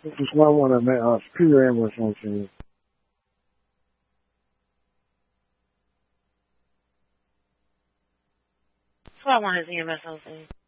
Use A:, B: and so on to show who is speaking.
A: This is 111, Superior Ambulance on scene.
B: 12-1 is EMS on scene.